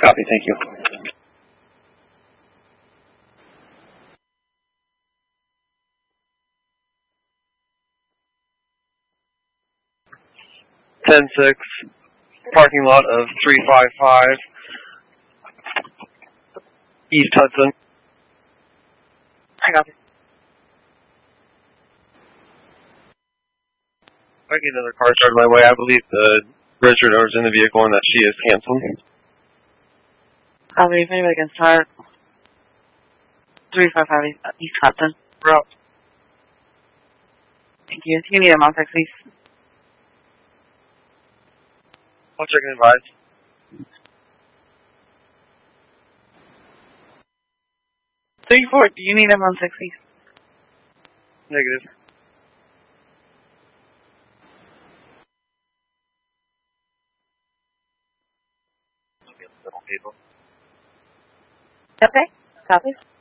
Copy, thank you. Ten-six, parking lot of 355 East Hudson. I got it. If I get another car started my way, I believe the registered owner is in the vehicle and that she is canceled. Copy. If anybody can start 355 East Hudson. Route. Thank you. You need a mount text, please. I'll check and advise. 34, do you need a mount text, please? Negative. Okay. Copy.